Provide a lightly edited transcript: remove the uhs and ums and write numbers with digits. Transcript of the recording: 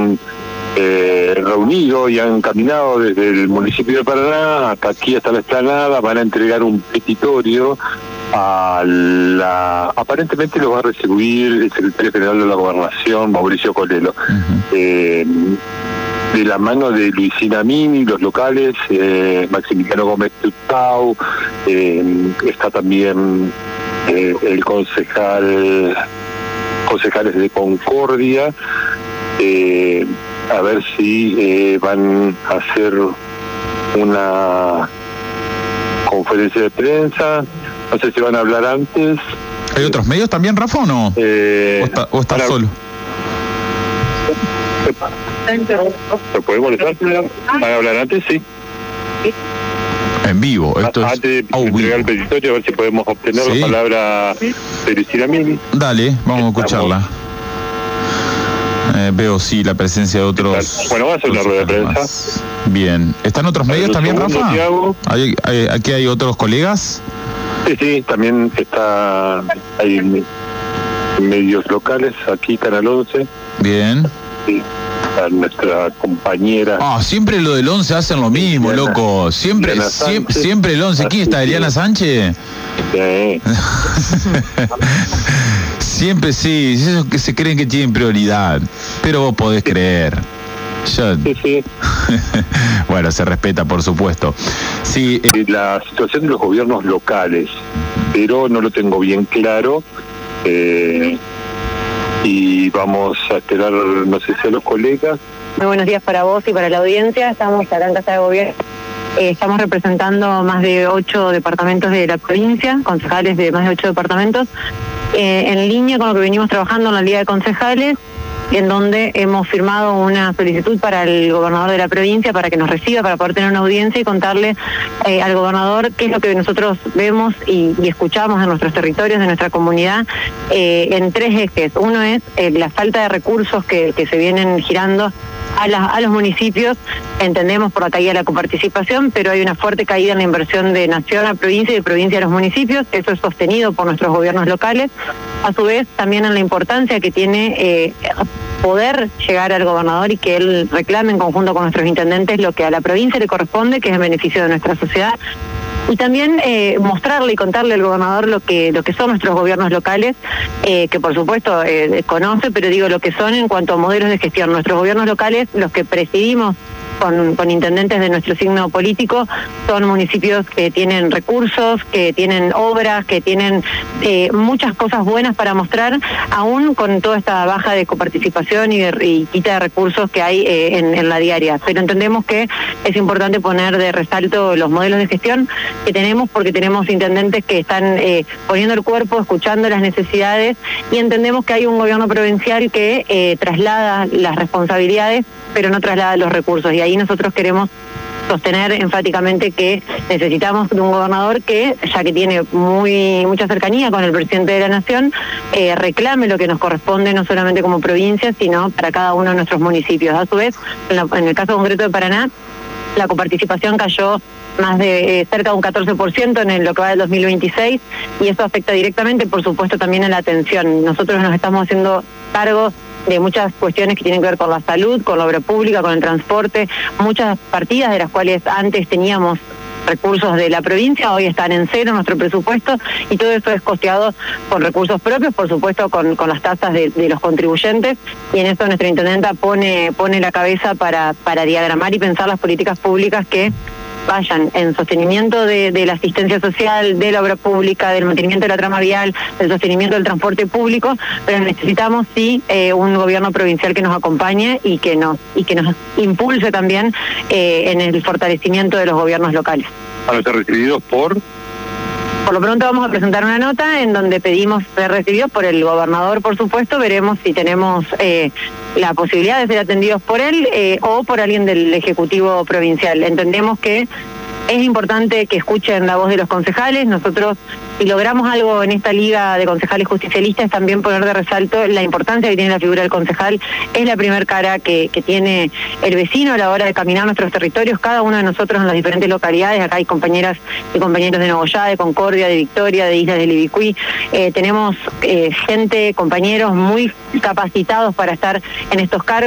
han reunido y han caminado desde el municipio de Paraná hasta aquí, hasta la explanada. Van a entregar un petitorio aparentemente lo va a recibir el secretario general de la Gobernación, Mauricio Colelo. De la mano de Luisina Mini, los locales, Maximiliano Gómez Tutau, está también el concejales de Concordia, a ver si van a hacer una conferencia de prensa. No sé si van a hablar antes. ¿Hay otros medios también, Rafa, o no? ¿O está solo? ¿Se puede molestar? ¿Van a hablar antes? Sí. En vivo. Esto antes de entregar el petitorio, a ver si podemos obtener la palabra de Luisina Mini. Dale, vamos a escucharla. Veo, sí, la presencia de otros... Bueno, va a ser una rueda de prensa. Bien. ¿Están otros medios también, Rafa? ¿Aquí hay otros colegas? Sí, también hay medios locales, aquí Canal 11. Bien. Sí, a nuestra compañera. Siempre lo del 11 hacen lo mismo, loco. Siempre el 11. ¿Quién está? ¿Eliana Sánchez? Sí. Siempre sí, esos que se creen que tienen prioridad, pero vos podés creer. Sí. Bueno, se respeta, por supuesto. Sí. La situación de los gobiernos locales, pero no lo tengo bien claro. Y vamos a esperar, no sé si a los colegas. Muy buenos días para vos y para la audiencia. Estamos acá en Casa de Gobierno. Estamos representando más de 8 departamentos de la provincia, concejales de más de 8 departamentos, en línea con lo que venimos trabajando en la Liga de Concejales, en donde hemos firmado una solicitud para el gobernador de la provincia para que nos reciba, para poder tener una audiencia y contarle al gobernador qué es lo que nosotros vemos y escuchamos en nuestros territorios, de nuestra comunidad, en 3 ejes. Uno es la falta de recursos que se vienen girando a los municipios. Entendemos por la caída de la coparticipación, pero hay una fuerte caída en la inversión de nación a provincia y de provincia a los municipios. Eso es sostenido por nuestros gobiernos locales. A su vez, también en la importancia que tiene poder llegar al gobernador y que él reclame en conjunto con nuestros intendentes lo que a la provincia le corresponde, que es en beneficio de nuestra sociedad. Y también mostrarle y contarle al gobernador lo que son nuestros gobiernos locales, que por supuesto conoce, pero digo lo que son en cuanto a modelos de gestión. Nuestros gobiernos locales, los que presidimos con intendentes de nuestro signo político, son municipios que tienen recursos, que tienen obras, que tienen muchas cosas buenas para mostrar, aún con toda esta baja de coparticipación y quita de recursos que hay en la diaria. Pero entendemos que es importante poner de resalto los modelos de gestión que tenemos, porque tenemos intendentes que están poniendo el cuerpo, escuchando las necesidades, y entendemos que hay un gobierno provincial que traslada las responsabilidades, pero no traslada los recursos, y ahí nosotros queremos sostener enfáticamente que necesitamos de un gobernador que, ya que tiene mucha cercanía con el presidente de la Nación, reclame lo que nos corresponde, no solamente como provincia, sino para cada uno de nuestros municipios. A su vez, en el caso concreto de Paraná, la coparticipación cayó más de cerca de un 14% en lo que va del 2026, y eso afecta directamente, por supuesto, también a la atención. Nosotros nos estamos haciendo cargo de muchas cuestiones que tienen que ver con la salud, con la obra pública, con el transporte, muchas partidas de las cuales antes teníamos recursos de la provincia, hoy están en cero nuestro presupuesto, y todo eso es costeado con recursos propios, por supuesto con las tasas de los contribuyentes, y en eso nuestra intendenta pone la cabeza para diagramar y pensar las políticas públicas que vayan en sostenimiento de la asistencia social, de la obra pública, del mantenimiento de la trama vial, del sostenimiento del transporte público, pero necesitamos sí un gobierno provincial que nos acompañe y que nos impulse también en el fortalecimiento de los gobiernos locales. ¿Van a ser recibidos por? Por lo pronto vamos a presentar una nota en donde pedimos ser recibidos por el gobernador, por supuesto. Veremos si tenemos la posibilidad de ser atendidos por él o por alguien del Ejecutivo Provincial. Entendemos que es importante que escuchen la voz de los concejales. Nosotros, si logramos algo en esta Liga de Concejales Justicialistas, también poner de resalto la importancia que tiene la figura del concejal. Es la primer cara que tiene el vecino a la hora de caminar nuestros territorios, cada uno de nosotros en las diferentes localidades. Acá hay compañeras y compañeros de Nogoyá, de Concordia, de Victoria, de Islas del Ibicuí. Tenemos gente, compañeros muy capacitados para estar en estos cargos.